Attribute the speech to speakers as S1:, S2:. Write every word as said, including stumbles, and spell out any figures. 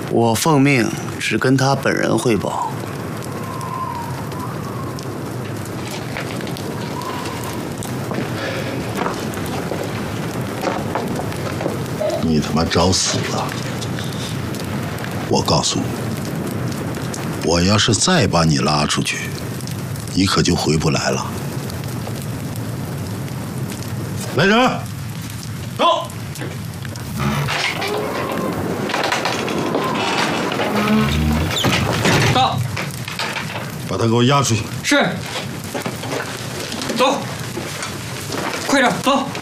S1: 我奉命只跟他本人汇报。
S2: 你他妈找死了！我告诉你，我要是再把你拉出去，你可就回不来了。来人，
S3: 到！到！
S2: 把他给我押出去。
S3: 是。走，快点走。